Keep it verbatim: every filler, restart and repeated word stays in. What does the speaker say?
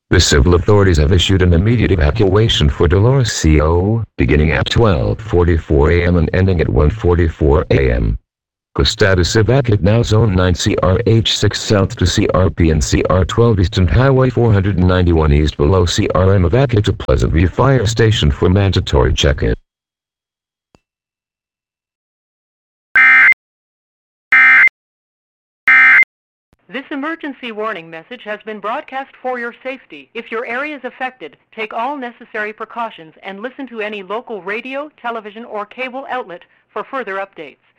The civil authorities have issued an immediate evacuation for Dolores C O, beginning at twelve forty-four a m and ending at one forty-four a m The status evacuate now Zone nine C R H six South to C R P and C R twelve East and Highway four ninety-one East below C R M evacuate to Pleasant View Fire Station for mandatory check-in. This emergency warning message has been broadcast for your safety. If your area is affected, take all necessary precautions and listen to any local radio, television, or cable outlet for further updates.